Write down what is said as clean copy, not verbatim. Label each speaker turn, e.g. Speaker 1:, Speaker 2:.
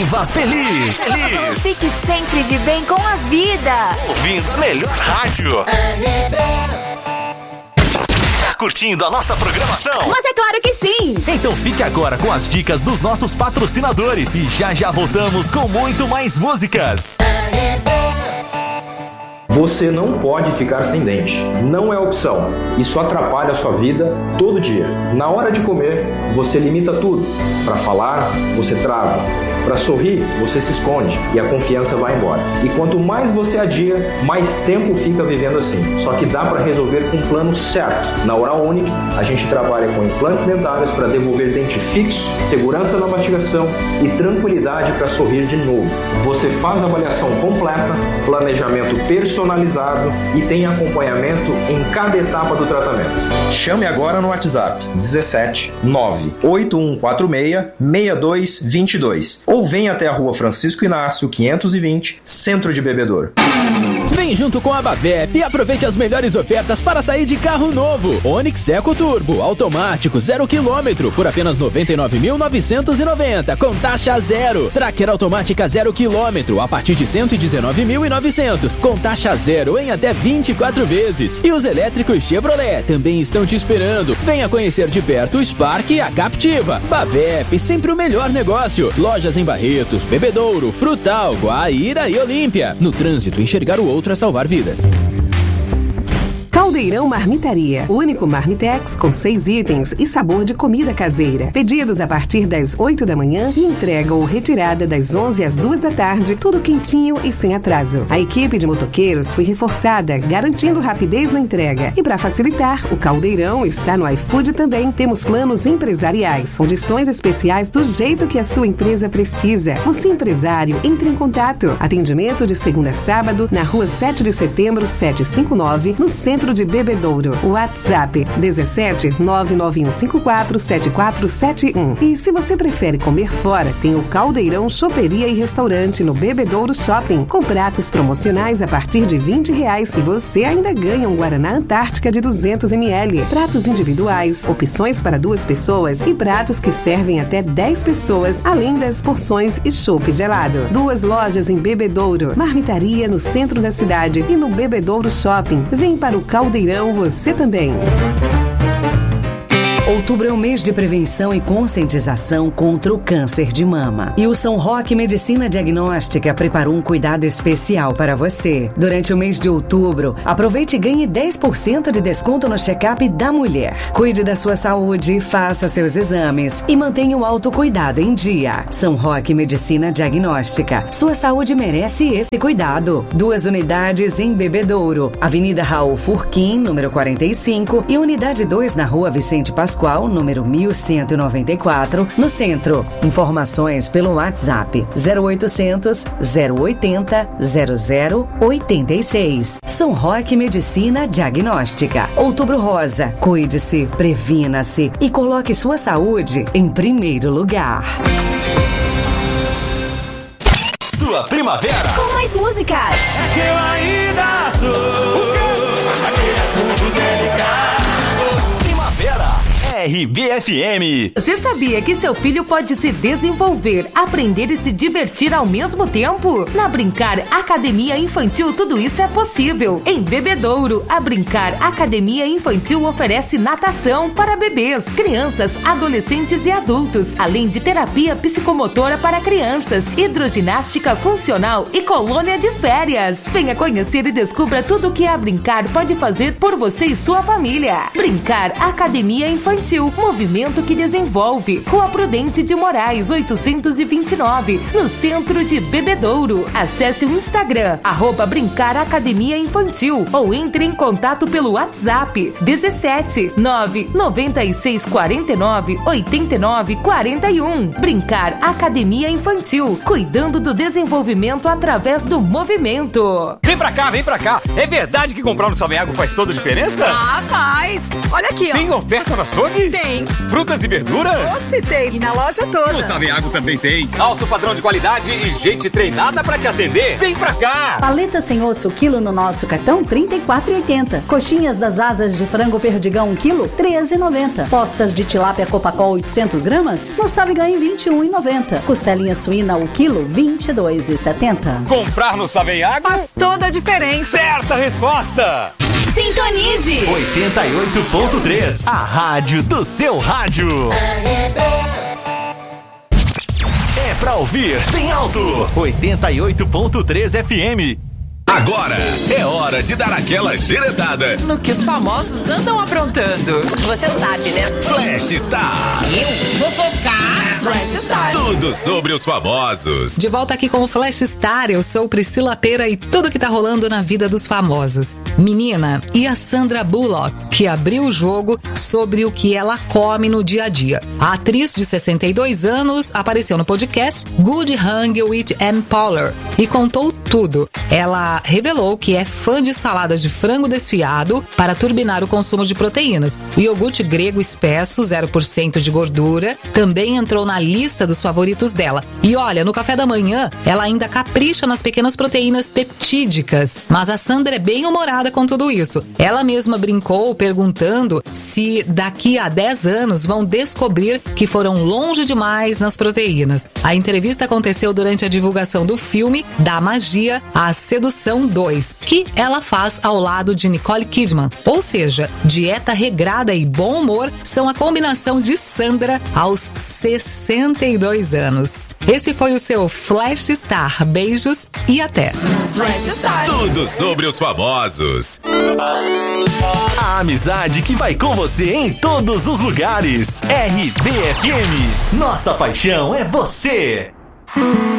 Speaker 1: Viva feliz!
Speaker 2: Fique sempre de bem com a vida.
Speaker 1: Ouvindo a melhor rádio. Tá curtindo a nossa programação?
Speaker 2: Mas é claro que sim!
Speaker 1: Então fique agora com as dicas dos nossos patrocinadores. E já voltamos com muito mais músicas.
Speaker 3: Você não pode ficar sem dente. Não é opção. Isso atrapalha a sua vida todo dia. Na hora de comer, você limita tudo. Para falar, você trava. Para sorrir, você se esconde e a confiança vai embora. E quanto mais você adia, mais tempo fica vivendo assim. Só que dá para resolver com um plano certo. Na Oral Unique, a gente trabalha com implantes dentários para devolver dente fixo, segurança na mastigação e tranquilidade para sorrir de novo. Você faz a avaliação completa, planejamento personalizado e tem acompanhamento em cada etapa do tratamento. Chame agora no WhatsApp 17 98146 6222 ou venha até a Rua Francisco Inácio 520, Centro de Bebedouro.
Speaker 4: Vem junto com a Bavep e aproveite as melhores ofertas para sair de carro novo. Onix Eco Turbo, automático, 0 km, por apenas R$ 99.990, com taxa zero. Tracker automática 0 km, a partir de R$ 119.900, com taxa zero em até 24 vezes. E os elétricos Chevrolet também estão te esperando. Venha conhecer de perto o Spark e a Captiva. Bavep, sempre o melhor negócio. Lojas em Barretos, Bebedouro, Frutal, Guaíra e Olímpia. No trânsito, enxergar o outro é salvar vidas.
Speaker 5: Caldeirão Marmitaria, o único marmitex com 6 itens e sabor de comida caseira. Pedidos a partir das 8 da manhã e entrega ou retirada das 11 às 2 da tarde, tudo quentinho e sem atraso. A equipe de motoqueiros foi reforçada, garantindo rapidez na entrega. E para facilitar, o Caldeirão está no iFood também. Temos planos empresariais, condições especiais do jeito que a sua empresa precisa. Você empresário, entre em contato. Atendimento de segunda a sábado, na Rua 7 de Setembro, 759, no Centro de Bebedouro. WhatsApp 17 99154 7471. E se você prefere comer fora, tem o Caldeirão Choperia e Restaurante no Bebedouro Shopping, com pratos promocionais a partir de R$20 e você ainda ganha um Guaraná Antártica de 200 ml. Pratos individuais, opções para 2 pessoas e pratos que servem até 10 pessoas, além das porções e chopp gelado. 2 lojas em Bebedouro, marmitaria no centro da cidade e no Bebedouro Shopping. Vem para o Caldeirão você também.
Speaker 6: Outubro é o mês de prevenção e conscientização contra o câncer de mama. E o São Roque Medicina Diagnóstica preparou um cuidado especial para você. Durante o mês de outubro, aproveite e ganhe 10% de desconto no check-up da mulher. Cuide da sua saúde, faça seus exames e mantenha o autocuidado em dia. São Roque Medicina Diagnóstica. Sua saúde merece esse cuidado. 2 unidades em Bebedouro. Avenida Raul Furquim, número 45 e unidade 2 na Rua Vicente Pascoal, número 1194, no centro. Informações pelo WhatsApp 0800 080 0086. São Roque Medicina Diagnóstica. Outubro Rosa. Cuide-se, previna-se e coloque sua saúde em primeiro lugar.
Speaker 1: Sua primavera
Speaker 2: com mais músicas.
Speaker 1: É que eu ainda sou aquele assunto delicado. Primavera RBFM.
Speaker 7: Você sabia que seu filho pode se desenvolver, aprender e se divertir ao mesmo tempo? Na Brincar Academia Infantil, tudo isso é possível. Em Bebedouro, a Brincar Academia Infantil oferece natação para bebês, crianças, adolescentes e adultos, além de terapia psicomotora para crianças, hidroginástica funcional e colônia de férias. Venha conhecer e descubra tudo o que a Brincar pode fazer por você e sua família. Brincar Academia Infantil, movimento que desenvolve. Rua Prudente de Moraes, 829, no centro de Bebedouro. Acesse o Instagram, @Brincar Academia Infantil, ou entre em contato pelo WhatsApp 17 996 49 89 41. Brincar Academia Infantil, cuidando do desenvolvimento através do movimento.
Speaker 8: Vem pra cá, vem pra cá. É verdade que comprar no Salvem Água faz toda a diferença?
Speaker 9: Ah, faz. Olha aqui, ó.
Speaker 8: Tem oferta no açougue? Tem?
Speaker 2: Tem.
Speaker 8: Frutas e verduras?
Speaker 2: Se tem. E na loja toda.
Speaker 8: No Saveago também tem. Alto padrão de qualidade e gente treinada pra te atender. Vem pra cá!
Speaker 9: Paleta sem osso, quilo no nosso cartão, R$ 34,80. Coxinhas das asas de frango perdigão, 1 quilo, R$ 13,90. Postas de tilápia Copacol, 800 gramas, no Savegan, R$ 21,90. Costelinha suína, o quilo, R$ 22,70.
Speaker 8: Comprar no Saveago
Speaker 2: faz toda a diferença.
Speaker 8: Certa resposta!
Speaker 2: Sintonize
Speaker 1: 88.3, a rádio do seu rádio. É pra ouvir bem alto. 88.3 FM.
Speaker 10: Agora é hora de dar aquela xeretada
Speaker 11: no que os famosos andam aprontando.
Speaker 2: Você sabe, né?
Speaker 10: Flash Star.
Speaker 11: Eu vou focar. Flash Star.
Speaker 10: Tudo sobre os famosos.
Speaker 12: De volta aqui com o Flash Star, eu sou Priscila Pera e tudo que tá rolando na vida dos famosos. Menina, e a Sandra Bullock, que abriu o jogo sobre o que ela come no dia a dia. A atriz de 62 anos apareceu no podcast Good Hang with Amy Poehler e contou tudo. Ela revelou que é fã de saladas de frango desfiado para turbinar o consumo de proteínas. O iogurte grego espesso, 0% de gordura, também entrou na lista dos favoritos dela. E olha, no café da manhã, ela ainda capricha nas pequenas proteínas peptídicas. Mas a Sandra é bem humorada com tudo isso. Ela mesma brincou perguntando se daqui a 10 anos vão descobrir que foram longe demais nas proteínas. A entrevista aconteceu durante a divulgação do filme Da Magia, a Sedução 2, que ela faz ao lado de Nicole Kidman. Ou seja, dieta regrada e bom humor são a combinação de Sandra aos 62 anos. Esse foi o seu Flash Star. Beijos e até.
Speaker 11: Flash Star.
Speaker 10: Tudo sobre os famosos.
Speaker 1: A amizade que vai com você em todos os lugares. RBFM. Nossa paixão é você.